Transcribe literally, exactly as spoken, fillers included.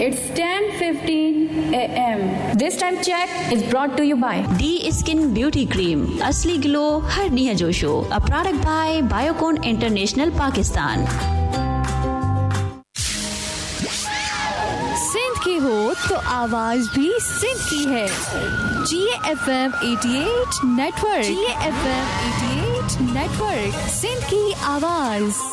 It's ten fifteen a m This time check is brought to you by D Skin Beauty Cream. असली glow हर निया जोशो. A product by Biocon International Pakistan. Sindh की हो तो आवाज भी सिंध की है. जी एफ एम अठासी नेटवर्क. जी एफ एम अठासी नेटवर्क, सिंध की आवाज.